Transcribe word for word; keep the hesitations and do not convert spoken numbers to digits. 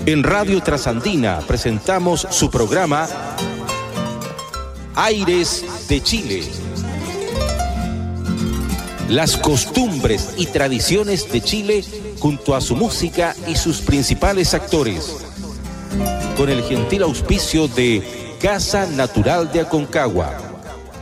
En Radio Trasandina presentamos su programa Aires de Chile. Las costumbres y tradiciones de Chile junto a su música y sus principales actores. Con el gentil auspicio de Casa Natural de Aconcagua.